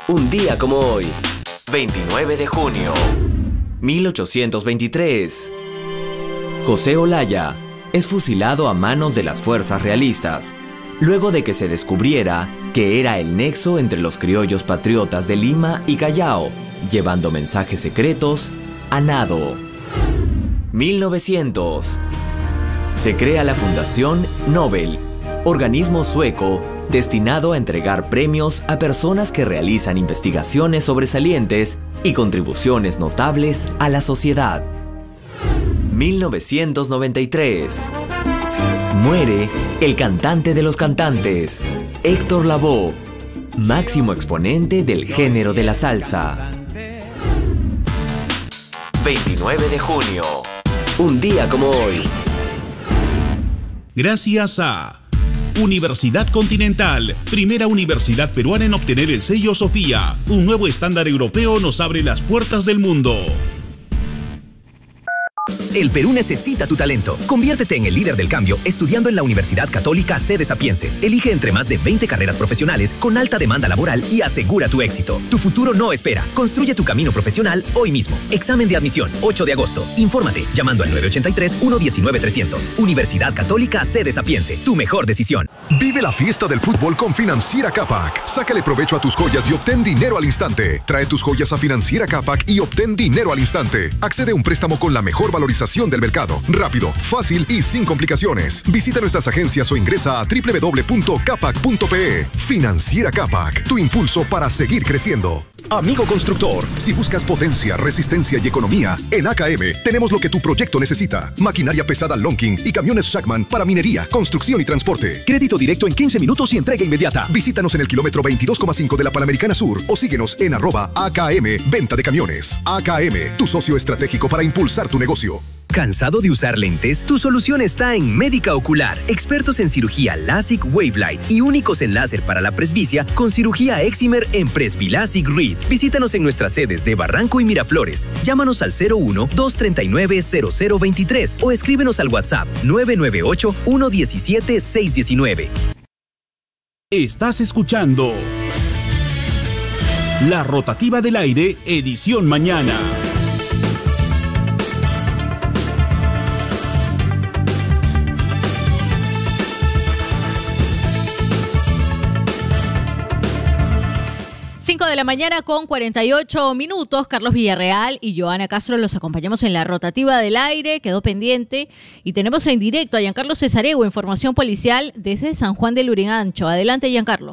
Un día como hoy, 29 de junio, 1823. José Olaya es fusilado a manos de las fuerzas realistas, luego de que se descubriera que era el nexo entre los criollos patriotas de Lima y Callao, llevando mensajes secretos a nado. 1900. Se crea la Fundación Nobel, organismo sueco destinado a entregar premios a personas que realizan investigaciones sobresalientes y contribuciones notables a la sociedad. 1993. Muere el cantante de los cantantes, Héctor Lavoe, máximo exponente del género de la salsa. 29 de junio, un día como hoy. Gracias a Universidad Continental, primera universidad peruana en obtener el sello Sofía. Un nuevo estándar europeo nos abre las puertas del mundo. El Perú necesita tu talento. Conviértete en el líder del cambio estudiando en la Universidad Católica Sede Sapiense. Elige entre más de 20 carreras profesionales con alta demanda laboral y asegura tu éxito. Tu futuro no espera. Construye tu camino profesional hoy mismo. Examen de admisión, 8 de agosto. Infórmate llamando al 983-119-300. Universidad Católica Sede Sapiense. Tu mejor decisión. Vive la fiesta del fútbol con Financiera Capac. Sácale provecho a tus joyas y obtén dinero al instante. Trae tus joyas a Financiera Capac y obtén dinero al instante. Accede a un préstamo con la mejor valorización del mercado. Rápido, fácil y sin complicaciones. Visita nuestras agencias o ingresa a www.capac.pe. Financiera Capac, tu impulso para seguir creciendo. Amigo constructor, si buscas potencia, resistencia y economía, en AKM tenemos lo que tu proyecto necesita. Maquinaria pesada Lonking y camiones Shackman para minería, construcción y transporte. Crédito directo en 15 minutos y entrega inmediata. Visítanos en el kilómetro 22,5 de la Panamericana Sur o síguenos en @AKM Venta de Camiones. AKM, tu socio estratégico para impulsar tu negocio. ¿Cansado de usar lentes? Tu solución está en Médica Ocular. Expertos en cirugía LASIK Wavelight y únicos en láser para la presbicia con cirugía Excimer en Presbilasic Reed. Visítanos en nuestras sedes de Barranco y Miraflores. Llámanos al 01-239-0023 o escríbenos al WhatsApp 998-117-619. Estás escuchando La Rotativa del Aire, edición mañana. De la mañana con 48 minutos. Carlos Villarreal y Joana Castro los acompañamos en la rotativa del aire. Quedó pendiente y tenemos en directo a Giancarlo Cesarego, información policial desde San Juan del Lurigancho. Adelante, Giancarlo.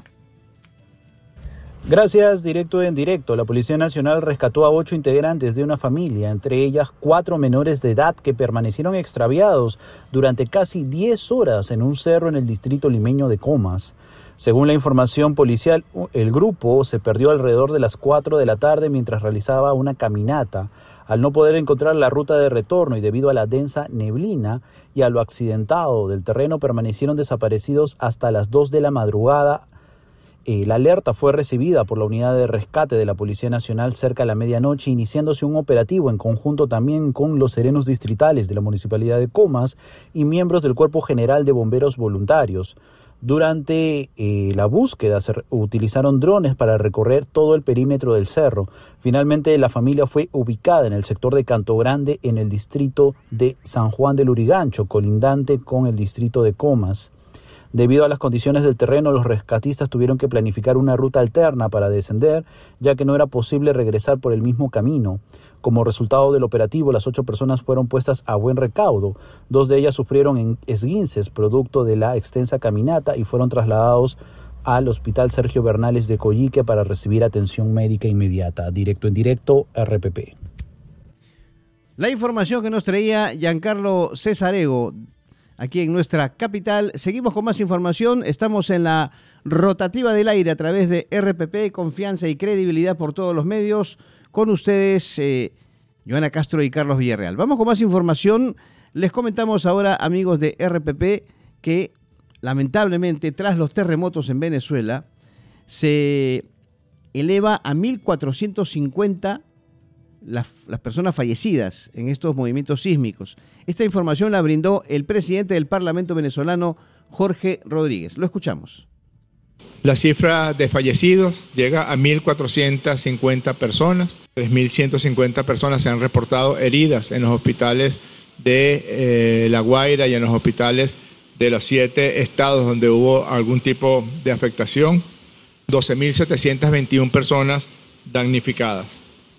Gracias, directo en directo. La Policía Nacional rescató a 8 integrantes de una familia, entre ellas 4 menores de edad que permanecieron extraviados durante casi 10 horas en un cerro en el distrito limeño de Comas. Según la información policial, el grupo se perdió alrededor de las 4 de la tarde mientras realizaba una caminata. Al no poder encontrar la ruta de retorno y debido a la densa neblina y a lo accidentado del terreno, permanecieron desaparecidos hasta las 2 de la madrugada. La alerta fue recibida por la unidad de rescate de la Policía Nacional cerca de la medianoche, iniciándose un operativo en conjunto también con los serenos distritales de la Municipalidad de Comas y miembros del Cuerpo General de Bomberos Voluntarios. Durante la búsqueda se utilizaron drones para recorrer todo el perímetro del cerro. Finalmente la familia fue ubicada en el sector de Canto Grande en el distrito de San Juan del Lurigancho, colindante con el distrito de Comas. Debido a las condiciones del terreno, los rescatistas tuvieron que planificar una ruta alterna para descender, ya que no era posible regresar por el mismo camino. Como resultado del operativo, las 8 personas fueron puestas a buen recaudo. 2 de ellas sufrieron esguinces producto de la extensa caminata y fueron trasladados al Hospital Sergio Bernales de Coyique para recibir atención médica inmediata. Directo en directo, RPP. La información que nos traía Giancarlo Cesarego aquí en nuestra capital. Seguimos con más información. Estamos en la rotativa del aire a través de RPP, confianza y credibilidad por todos los medios. Con ustedes, Joana Castro y Carlos Villarreal. Vamos con más información. Les comentamos ahora, amigos de RPP, que lamentablemente tras los terremotos en Venezuela se eleva a 1.450 las personas fallecidas en estos movimientos sísmicos. Esta información la brindó el presidente del Parlamento venezolano, Jorge Rodríguez. Lo escuchamos. La cifra de fallecidos llega a 1.450 personas. 3.150 personas se han reportado heridas en los hospitales de La Guaira y en los hospitales de los 7 estados donde hubo algún tipo de afectación. 12.721 personas damnificadas.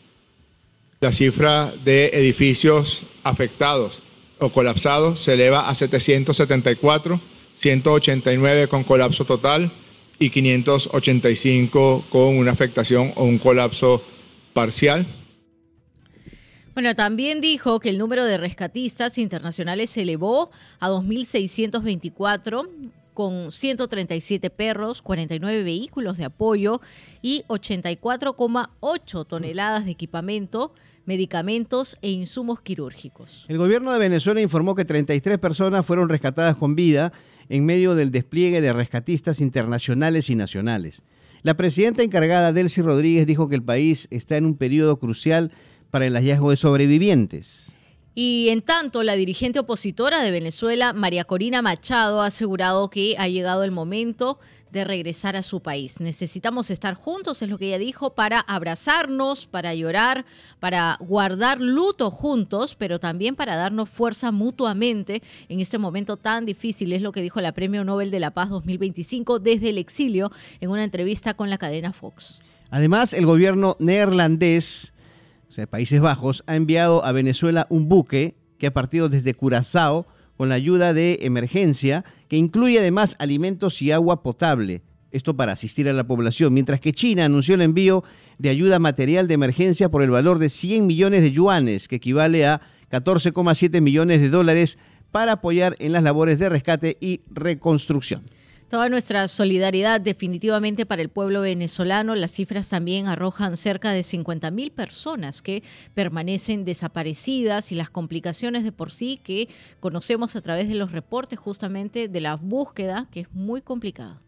La cifra de edificios afectados o colapsados se eleva a 774, 189 con colapso total y 585 con una afectación o un colapso parcial. Bueno, también dijo que el número de rescatistas internacionales se elevó a 2.624 con 137 perros, 49 vehículos de apoyo y 84,8 toneladas de equipamiento, medicamentos e insumos quirúrgicos. El gobierno de Venezuela informó que 33 personas fueron rescatadas con vida en medio del despliegue de rescatistas internacionales y nacionales. La presidenta encargada, Delcy Rodríguez, dijo que el país está en un periodo crucial para el hallazgo de sobrevivientes. Y en tanto, la dirigente opositora de Venezuela, María Corina Machado, ha asegurado que ha llegado el momento de regresar a su país. Necesitamos estar juntos, es lo que ella dijo, para abrazarnos, para llorar, para guardar luto juntos, pero también para darnos fuerza mutuamente en este momento tan difícil, es lo que dijo la Premio Nobel de la Paz 2025 desde el exilio en una entrevista con la cadena Fox. Además, el gobierno neerlandés, o sea, Países Bajos, ha enviado a Venezuela un buque que ha partido desde Curazao con la ayuda de emergencia, que incluye además alimentos y agua potable. Esto para asistir a la población, mientras que China anunció el envío de ayuda material de emergencia por el valor de 100 millones de yuanes, que equivale a 14,7 millones de dólares, para apoyar en las labores de rescate y reconstrucción. Toda nuestra solidaridad definitivamente para el pueblo venezolano. Las cifras también arrojan cerca de 50.000 personas que permanecen desaparecidas y las complicaciones de por sí que conocemos a través de los reportes justamente de la búsqueda, que es muy complicada.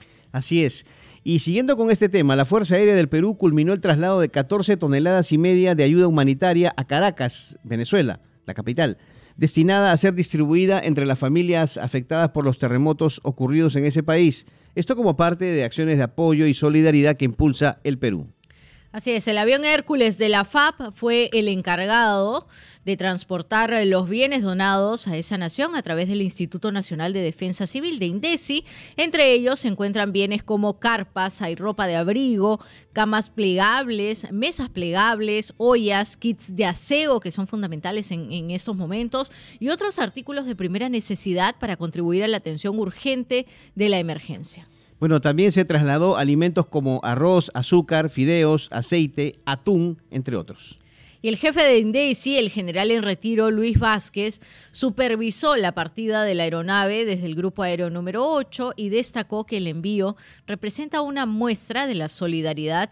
Así es. Y siguiendo con este tema, la Fuerza Aérea del Perú culminó el traslado de 14,5 toneladas de ayuda humanitaria a Caracas, Venezuela, la capital, destinada a ser distribuida entre las familias afectadas por los terremotos ocurridos en ese país. Esto como parte de acciones de apoyo y solidaridad que impulsa el Perú. Así es, el avión Hércules de la FAP fue el encargado de transportar los bienes donados a esa nación a través del Instituto Nacional de Defensa Civil de INDECI. Entre ellos se encuentran bienes como carpas, hay ropa de abrigo, camas plegables, mesas plegables, ollas, kits de aseo que son fundamentales en estos momentos y otros artículos de primera necesidad para contribuir a la atención urgente de la emergencia. Bueno, también se trasladó alimentos como arroz, azúcar, fideos, aceite, atún, entre otros. Y el jefe de INDECI, el general en retiro Luis Vázquez, supervisó la partida de la aeronave desde el Grupo Aéreo número 8 y destacó que el envío representa una muestra de la solidaridad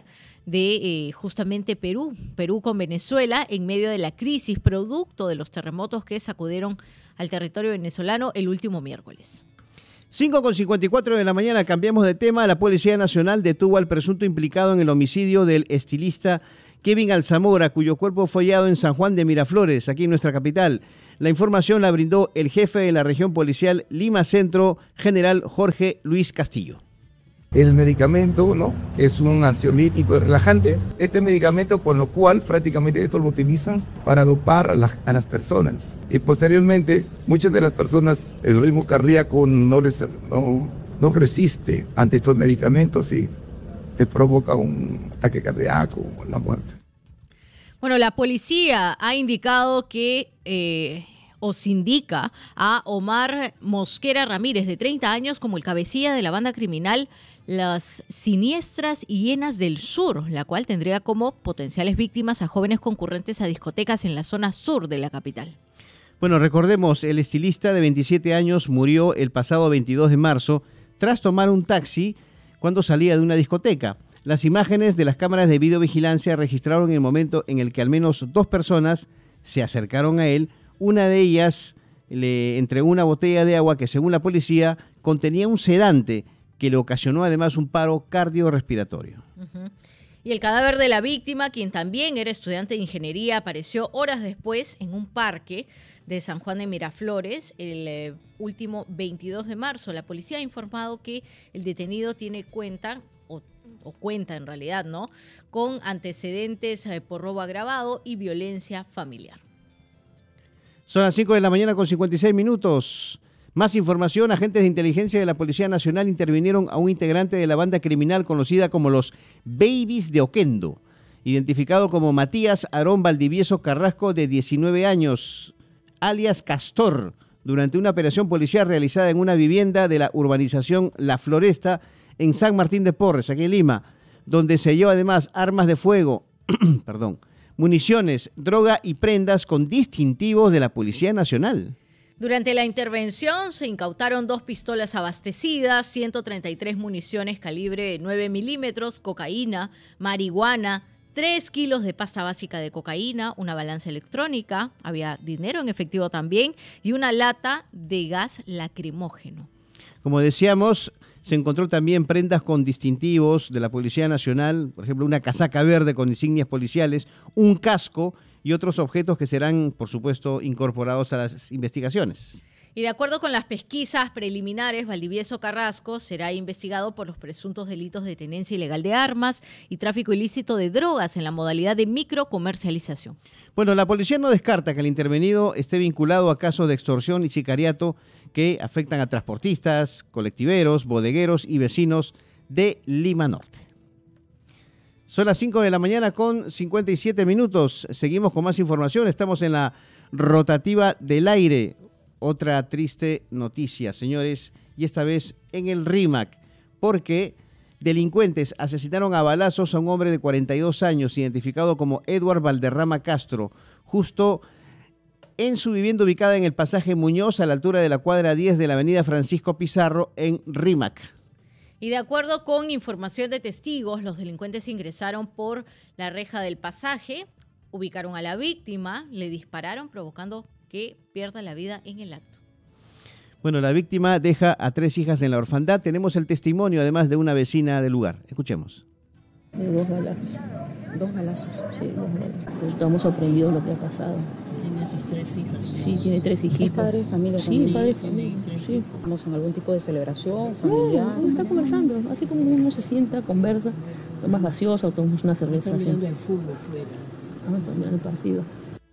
de justamente Perú con Venezuela en medio de la crisis producto de los terremotos que sacudieron al territorio venezolano el último miércoles. 5:54 de la mañana, cambiamos de tema. La Policía Nacional detuvo al presunto implicado en el homicidio del estilista Kevin Alzamora, cuyo cuerpo fue hallado en San Juan de Miraflores, aquí en nuestra capital. La información la brindó el jefe de la región policial Lima Centro, general Jorge Luis Castillo. El medicamento, ¿no?, es un ansiolítico relajante. Este medicamento, por lo cual prácticamente esto lo utilizan para dopar a las personas. Y posteriormente, muchas de las personas, el ritmo cardíaco no resiste ante estos medicamentos y te provoca un ataque cardíaco o la muerte. Bueno, la policía ha indicado que os indica a Omar Mosquera Ramírez, de 30 años, como el cabecilla de la banda criminal Las Siniestras Hienas del Sur, la cual tendría como potenciales víctimas a jóvenes concurrentes a discotecas en la zona sur de la capital. Bueno, recordemos, el estilista de 27 años murió el pasado 22 de marzo tras tomar un taxi cuando salía de una discoteca. Las imágenes de las cámaras de videovigilancia registraron el momento en el que al menos 2 personas se acercaron a él. Una de ellas le entregó una botella de agua que, según la policía, contenía un sedante que le ocasionó además un paro cardiorrespiratorio. Y el cadáver de la víctima, quien también era estudiante de ingeniería, apareció horas después en un parque de San Juan de Miraflores el último 22 de marzo. La policía ha informado que el detenido tiene cuenta en realidad, ¿no?, con antecedentes por robo agravado y violencia familiar. Son las 5 de la mañana con 56 minutos. Más información, agentes de inteligencia de la Policía Nacional intervinieron a un integrante de la banda criminal conocida como los Babies de Oquendo, identificado como Matías Aarón Valdivieso Carrasco, de 19 años, alias Castor, durante una operación policial realizada en una vivienda de la urbanización La Floresta en San Martín de Porres, aquí en Lima, donde se halló además armas de fuego, municiones, droga y prendas con distintivos de la Policía Nacional. Durante la intervención se incautaron 2 pistolas abastecidas, 133 municiones calibre 9 milímetros, cocaína, marihuana, 3 kilos de pasta básica de cocaína, una balanza electrónica, había dinero en efectivo también, y una lata de gas lacrimógeno. Como decíamos, se encontró también prendas con distintivos de la Policía Nacional, por ejemplo, una casaca verde con insignias policiales, un casco y otros objetos que serán, por supuesto, incorporados a las investigaciones. Y de acuerdo con las pesquisas preliminares, Valdivieso Carrasco será investigado por los presuntos delitos de tenencia ilegal de armas y tráfico ilícito de drogas en la modalidad de microcomercialización. Bueno, la policía no descarta que el intervenido esté vinculado a casos de extorsión y sicariato que afectan a transportistas, colectiveros, bodegueros y vecinos de Lima Norte. Son las 5 de la mañana con 57 minutos. Seguimos con más información. Estamos en la rotativa del aire. Otra triste noticia, señores, y esta vez en el RIMAC, porque delincuentes asesinaron a balazos a un hombre de 42 años, identificado como Edward Valderrama Castro, justo en su vivienda ubicada en el pasaje Muñoz, a la altura de la cuadra 10 de la avenida Francisco Pizarro, en RIMAC. Y de acuerdo con información de testigos, los delincuentes ingresaron por la reja del pasaje, ubicaron a la víctima, le dispararon, provocando que pierda la vida en el acto. Bueno, la víctima deja a 3 hijas en la orfandad. Tenemos el testimonio, además, de una vecina del lugar. Escuchemos. 2 balazos. 2 balazos. Sí, 2 balazos. Estamos sorprendidos lo que ha pasado. ¿Tiene sus 3 hijas? Sí, tiene 3 hijitas. ¿Es padre de familia? Sí, padre de familia. Sí. ¿Estamos en algún tipo de celebración familiar? No, está conversando. Así como uno se sienta, conversa, tomas gaseosa o tomas una cerveza. Está mirando el fútbol fuera. Está mirando el partido.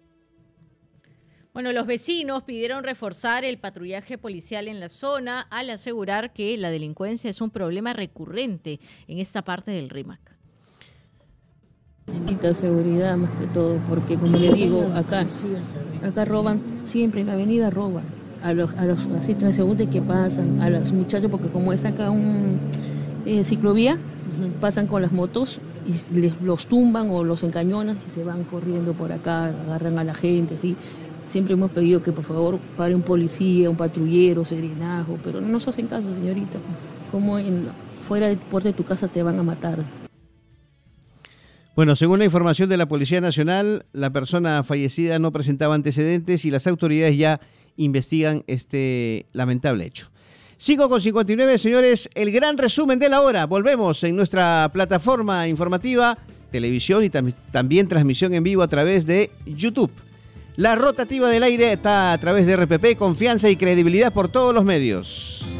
Bueno, los vecinos pidieron reforzar el patrullaje policial en la zona al asegurar que la delincuencia es un problema recurrente en esta parte del RIMAC. Necesita seguridad más que todo, porque como le digo, acá roban, siempre en la avenida roban. A los así transeúntes que pasan, a los muchachos, porque como es acá un ciclovía, pasan con las motos y los tumban o los encañonan y se van corriendo por acá, agarran a la gente, ¿sí? Siempre hemos pedido que por favor pare un policía, un patrullero, serenazgo, pero no nos hacen caso, señorita. Como fuera de puerta de tu casa te van a matar. Bueno, según la información de la Policía Nacional, la persona fallecida no presentaba antecedentes y las autoridades ya investigan este lamentable hecho. 5:59, señores, el gran resumen de la hora. Volvemos en nuestra plataforma informativa, televisión y también transmisión en vivo a través de YouTube. La rotativa del aire está a través de RPP, confianza y credibilidad por todos los medios.